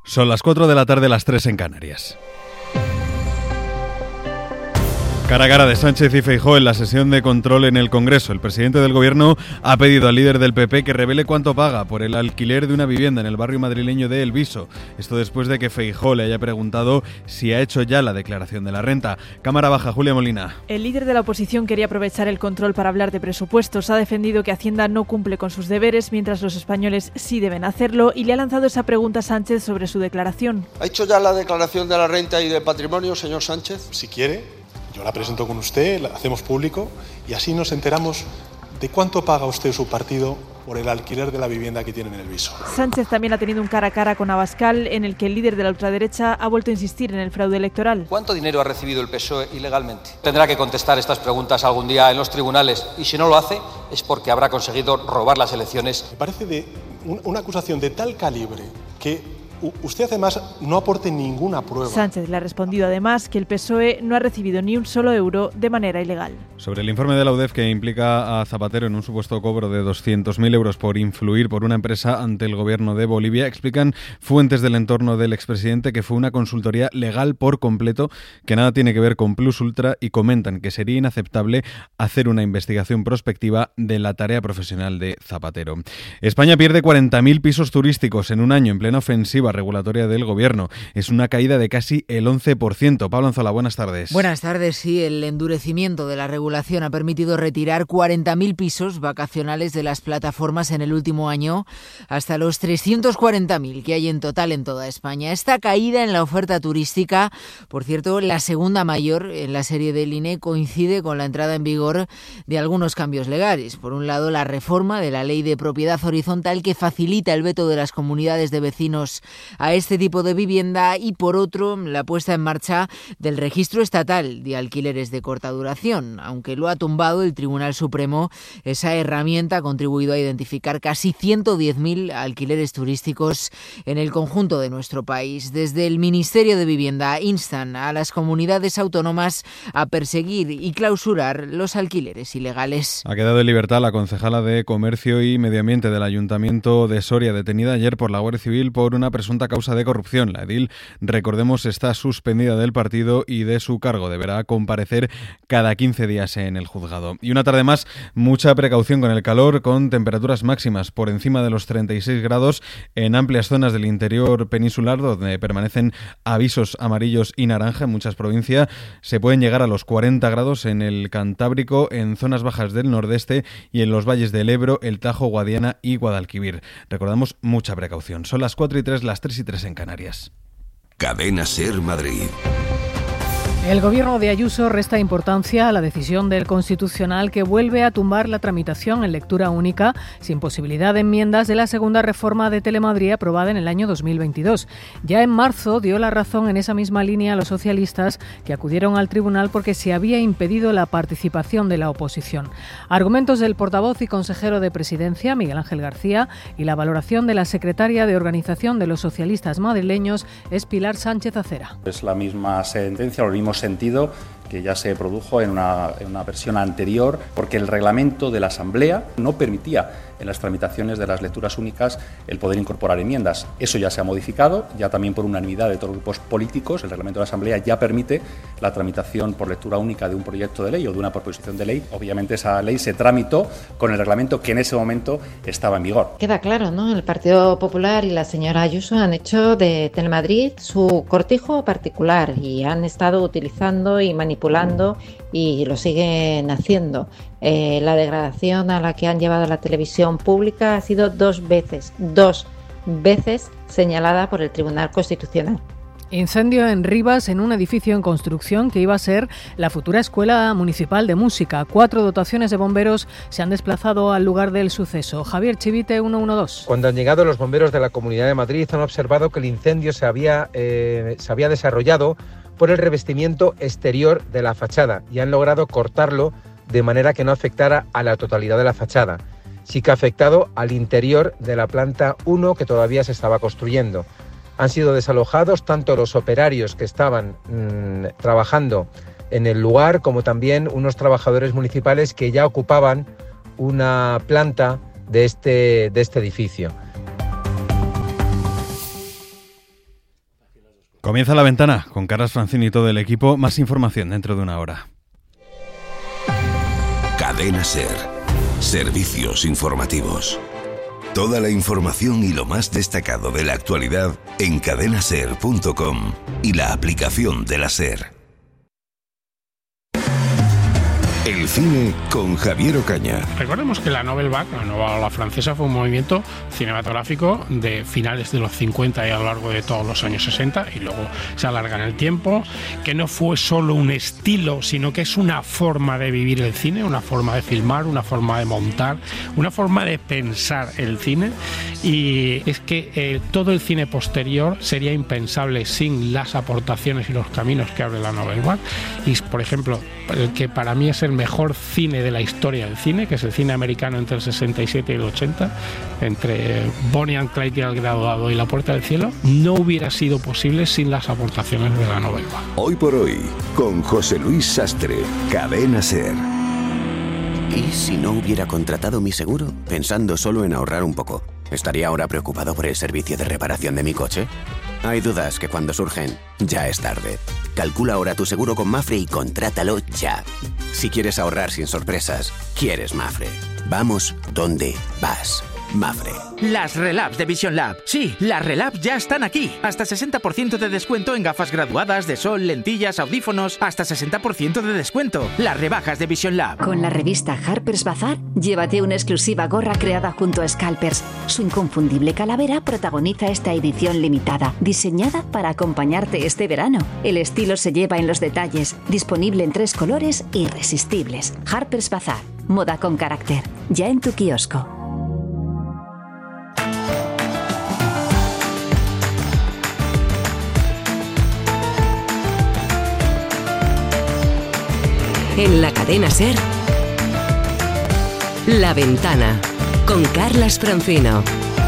Son las 4 de la tarde, las 3 en Canarias. Cara a cara de Sánchez y Feijóo en la sesión de control en el Congreso. El presidente del Gobierno ha pedido al líder del PP que revele cuánto paga por el alquiler de una vivienda en el barrio madrileño de El Viso. Esto después de que Feijóo le haya preguntado si ha hecho ya la declaración de la renta. Cámara baja, Julia Molina. El líder de la oposición quería aprovechar el control para hablar de presupuestos. Ha defendido que Hacienda no cumple con sus deberes, mientras los españoles sí deben hacerlo, y le ha lanzado esa pregunta a Sánchez sobre su declaración. ¿Ha hecho ya la declaración de la renta y del patrimonio, señor Sánchez? Si quiere, yo la presento con usted, la hacemos público y así nos enteramos de cuánto paga usted su partido por el alquiler de la vivienda que tienen en El Viso. Sánchez también ha tenido un cara a cara con Abascal, en el que el líder de la ultraderecha ha vuelto a insistir en el fraude electoral. ¿Cuánto dinero ha recibido el PSOE ilegalmente? Tendrá que contestar estas preguntas algún día en los tribunales, y si no lo hace es porque habrá conseguido robar las elecciones. Me parece una acusación de tal calibre que usted además no aporte ninguna prueba. Sánchez le ha respondido además que el PSOE no ha recibido ni un solo euro de manera ilegal. Sobre el informe de la UDEF que implica a Zapatero en un supuesto cobro de 200.000 euros por influir por una empresa ante el gobierno de Bolivia, explican fuentes del entorno del expresidente que fue una consultoría legal por completo, que nada tiene que ver con Plus Ultra, y comentan que sería inaceptable hacer una investigación prospectiva de la tarea profesional de Zapatero. España pierde 40.000 pisos turísticos en un año en plena ofensiva regulatoria del Gobierno. Es una caída de casi el 11%. Pablo Anzola, buenas tardes. Buenas tardes. Sí, el endurecimiento de la regulación ha permitido retirar 40.000 pisos vacacionales de las plataformas en el último año, hasta los 340.000 que hay en total en toda España. Esta caída en la oferta turística, por cierto, la segunda mayor en la serie del INE, coincide con la entrada en vigor de algunos cambios legales. Por un lado, la reforma de la Ley de Propiedad Horizontal, que facilita el veto de las comunidades de vecinos a este tipo de vivienda, y por otro, la puesta en marcha del registro estatal de alquileres de corta duración. Aunque lo ha tumbado el Tribunal Supremo, esa herramienta ha contribuido a identificar casi 110.000 alquileres turísticos en el conjunto de nuestro país. Desde el Ministerio de Vivienda instan a las comunidades autónomas a perseguir y clausurar los alquileres ilegales. Ha quedado en libertad la concejala de Comercio y Medio Ambiente del Ayuntamiento de Soria, detenida ayer por la Guardia Civil por una presunta causa de corrupción. La edil, recordemos, está suspendida del partido y de su cargo. Deberá comparecer cada 15 días en el juzgado. Y una tarde más, mucha precaución con el calor, con temperaturas máximas por encima de los 36 grados en amplias zonas del interior peninsular, donde permanecen avisos amarillos y naranja en muchas provincias. Se pueden llegar a los 40 grados en el Cantábrico, en zonas bajas del nordeste y en los valles del Ebro, el Tajo, Guadiana y Guadalquivir. Recordamos, mucha precaución. Son las 4:03, las 3:03 en Canarias. Cadena SER Madrid. El gobierno de Ayuso resta importancia a la decisión del Constitucional, que vuelve a tumbar la tramitación en lectura única sin posibilidad de enmiendas de la segunda reforma de Telemadrid aprobada en el año 2022. Ya en marzo dio la razón en esa misma línea a los socialistas, que acudieron al tribunal porque se había impedido la participación de la oposición. Argumentos del portavoz y consejero de Presidencia, Miguel Ángel García, y la valoración de la secretaria de Organización de los Socialistas Madrileños es Pilar Sánchez Acera. Es la misma sentencia, el mismo sentido que ya se produjo en una versión anterior, porque el reglamento de la Asamblea no permitía en las tramitaciones de las lecturas únicas el poder incorporar enmiendas. Eso ya se ha modificado, ya también por unanimidad de todos los grupos políticos. El reglamento de la Asamblea ya permite la tramitación por lectura única de un proyecto de ley o de una proposición de ley. Obviamente esa ley se tramitó con el reglamento que en ese momento estaba en vigor. Queda claro, ¿no? El Partido Popular y la señora Ayuso han hecho de Telemadrid su cortijo particular y han estado utilizando y manipulando, y lo siguen haciendo. La degradación a la que han llevado la televisión pública ha sido dos veces señalada por el Tribunal Constitucional. Incendio en Rivas, en un edificio en construcción que iba a ser la futura Escuela Municipal de Música. 4 dotaciones de bomberos se han desplazado al lugar del suceso. Javier Chivite, 112. Cuando han llegado los bomberos de la Comunidad de Madrid, han observado que el incendio se había desarrollado por el revestimiento exterior de la fachada y han logrado cortarlo de manera que no afectara a la totalidad de la fachada. Sí que ha afectado al interior de la planta 1, que todavía se estaba construyendo. Han sido desalojados tanto los operarios que estaban trabajando en el lugar, como también unos trabajadores municipales que ya ocupaban una planta de este edificio. Comienza La Ventana con Carlas Francini y todo el equipo. Más información dentro de una hora. Cadena SER. Servicios informativos. Toda la información y lo más destacado de la actualidad en cadenaser.com y la aplicación de la SER. El cine con Javier Ocaña. Recordemos que la Nouvelle Vague, la nueva ola francesa, fue un movimiento cinematográfico de finales de los 50 y a lo largo de todos los años 60, y luego se alarga en el tiempo, que no fue solo un estilo, sino que es una forma de vivir el cine, una forma de filmar, una forma de montar, una forma de pensar el cine, y es que todo el cine posterior sería impensable sin las aportaciones y los caminos que abre la Nouvelle Vague. Y, por ejemplo, el que para mí es el mejor cine de la historia del cine, que es el cine americano entre el 67 y el 80, entre Bonnie and Clyde y El Graduado y La Puerta del Cielo, no hubiera sido posible sin las aportaciones de la Nouvelle Vague. Hoy por hoy, con José Luis Sastre, Cadena SER. ¿Y si no hubiera contratado mi seguro, pensando solo en ahorrar un poco? ¿Estaría ahora preocupado por el servicio de reparación de mi coche? Hay dudas que cuando surgen, ya es tarde. Calcula ahora tu seguro con Mapfre y contrátalo ya. Si quieres ahorrar sin sorpresas, quieres Mapfre. Vamos donde vas. Mapfre. Las Relabs de Vision Lab. Sí, las Relabs ya están aquí. Hasta 60% de descuento en gafas graduadas, de sol, lentillas, audífonos. Hasta 60% de descuento. Las rebajas de Vision Lab. Con la revista Harper's Bazaar, llévate una exclusiva gorra creada junto a Scalpers. Su inconfundible calavera protagoniza esta edición limitada, diseñada para acompañarte este verano. El estilo se lleva en los detalles, disponible en 3 colores irresistibles. Harper's Bazaar, moda con carácter. Ya en tu kiosco. En la cadena SER, La Ventana, con Carlas Francino.